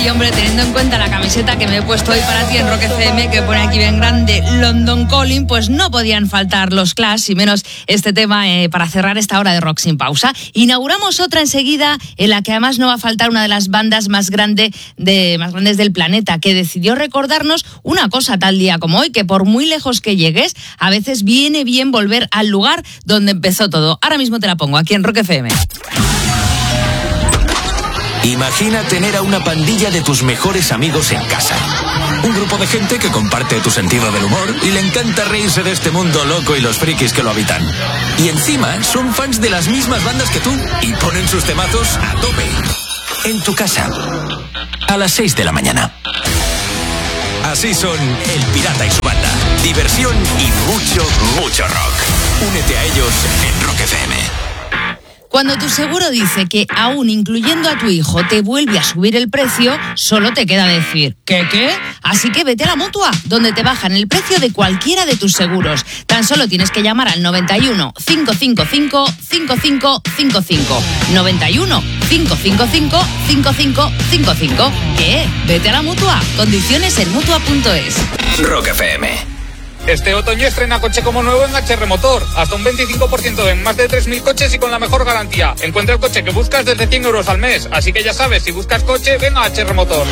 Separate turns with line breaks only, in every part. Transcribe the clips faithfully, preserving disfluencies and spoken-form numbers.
Y hombre, teniendo en cuenta la camiseta que me he puesto hoy para ti en Rock F M, que pone aquí bien grande London Calling, pues no podían faltar los Clash, y menos este tema eh, para cerrar esta hora de Rock sin pausa. Inauguramos otra enseguida, en la que además no va a faltar una de las bandas más, grande de, más grandes del planeta, que decidió recordarnos una cosa tal día como hoy, que por muy lejos que llegues, a veces viene bien volver al lugar donde empezó todo. Ahora mismo te la pongo aquí en Rock F M.
Imagina tener a una pandilla de tus mejores amigos en casa. Un grupo de gente que comparte tu sentido del humor y le encanta reírse de este mundo loco y los frikis que lo habitan. Y encima son fans de las mismas bandas que tú y ponen sus temazos a tope. En tu casa, a las seis de la mañana. Así son El Pirata y su banda. Diversión y mucho, mucho rock. Únete a ellos en Rock F M.
Cuando tu seguro dice que aún incluyendo a tu hijo te vuelve a subir el precio, solo te queda decir ¿qué qué? Así que vete a la Mutua, donde te bajan el precio de cualquiera de tus seguros. Tan solo tienes que llamar al noventa y uno, cinco cinco cinco, cinco cinco cinco cinco. noventa y uno, cinco cinco cinco, cinco cinco cinco cinco. ¿Qué? Vete a la Mutua. Condiciones en mutua punto es.
Rock F M.
Este otoño estrena coche como nuevo en H R Motor. Hasta un veinticinco por ciento en más de tres mil coches y con la mejor garantía. Encuentra el coche que buscas desde cien euros al mes. Así que ya sabes, si buscas coche, ven a H R Motor.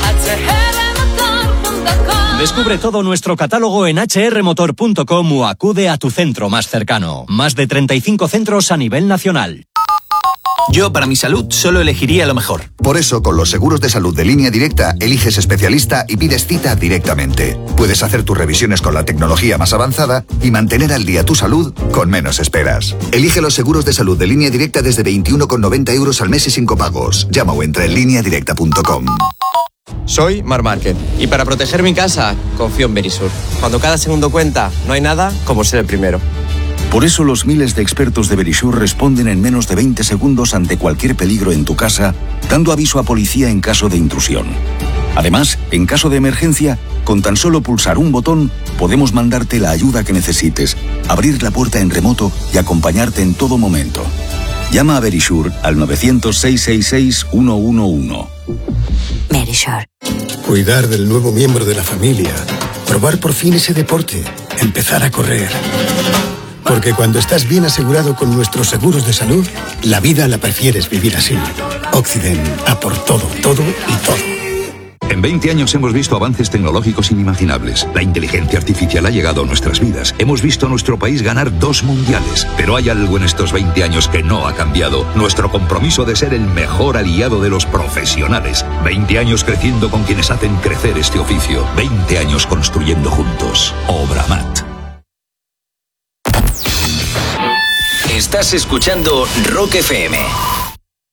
Descubre todo nuestro catálogo en hache erre motor punto com o acude a tu centro más cercano. Más de treinta y cinco centros a nivel nacional.
Yo, para mi salud, solo elegiría lo mejor.
Por eso, con los seguros de salud de Línea Directa, eliges especialista y pides cita directamente. Puedes hacer tus revisiones con la tecnología más avanzada y mantener al día tu salud con menos esperas. Elige los seguros de salud de Línea Directa desde veintiuno con noventa euros al mes y sin copagos. Llama o entra en línea directa punto com.
Soy Mar Márquez y para proteger mi casa confío en Verisur. Cuando cada segundo cuenta, no hay nada como ser el primero.
Por eso los miles de expertos de Verisur responden en menos de veinte segundos ante cualquier peligro en tu casa, dando aviso a policía en caso de intrusión. Además, en caso de emergencia, con tan solo pulsar un botón, podemos mandarte la ayuda que necesites, abrir la puerta en remoto y acompañarte en todo momento. Llama a Verisur al nueve cero cero, seis seis seis, uno uno uno.
Verisur.
Cuidar del nuevo miembro de la familia, probar por fin ese deporte, empezar a correr. Porque cuando estás bien asegurado con nuestros seguros de salud, la vida la prefieres vivir así. Occident, a por todo, todo y todo.
En veinte años hemos visto avances tecnológicos inimaginables. La inteligencia artificial ha llegado a nuestras vidas. Hemos visto a nuestro país ganar dos mundiales. Pero hay algo en estos veinte años que no ha cambiado. Nuestro compromiso de ser el mejor aliado de los profesionales. veinte años creciendo con quienes hacen crecer este oficio. veinte años construyendo juntos. Obramat.
Estás escuchando Rock F M.